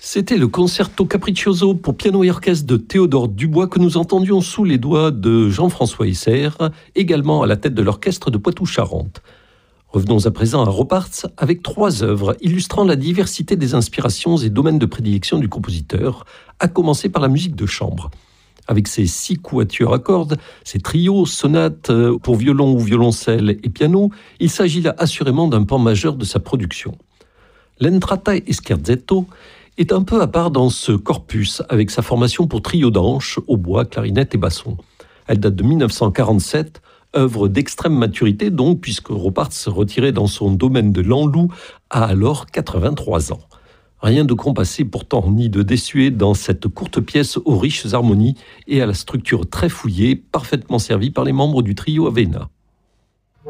C'était le concerto capriccioso pour piano et orchestre de Théodore Dubois que nous entendions sous les doigts de Jean-François Esser, également à la tête de l'orchestre de Poitou-Charentes. Revenons à présent à Ropartz avec 3 œuvres illustrant la diversité des inspirations et domaines de prédilection du compositeur, à commencer par la musique de chambre. Avec ses 6 quatuors à cordes, ses trios, sonates pour violon ou violoncelle et piano, il s'agit là assurément d'un pan majeur de sa production. L'Entrata e Scherzetto est un peu à part dans ce corpus, avec sa formation pour trio d'anches, hautbois, clarinette et basson. Elle date de 1947, œuvre d'extrême maturité donc, puisque Ropartz, retiré dans son domaine de l'Anlou, a alors 83 ans. Rien de compassé pourtant, ni de désuet dans cette courte pièce aux riches harmonies et à la structure très fouillée, parfaitement servie par les membres du trio Avena.